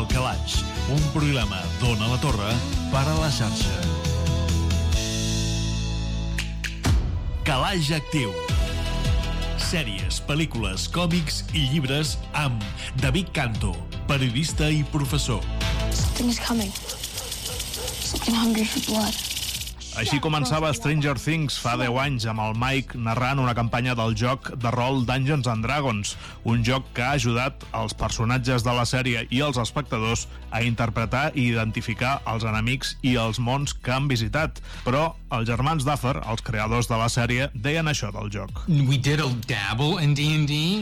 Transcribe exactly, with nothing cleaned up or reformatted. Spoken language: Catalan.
Al Calaix, un programa d'Ona la Torre per a la xarxa. Calaix Actiu. Sèries, pel·lícules, còmics i llibres amb David Canto, periodista i professor. Something is coming. Something hungry for blood. Així començava Stranger Things fa deu anys amb el Mike narrant una campanya del joc de rol Dungeons and Dragons, un joc que ha ajudat els personatges de la sèrie i els espectadors a interpretar i identificar els enemics i els mons que han visitat. Però els germans Duffer, els creadors de la sèrie, deien això del joc. We did a dabble in D and D.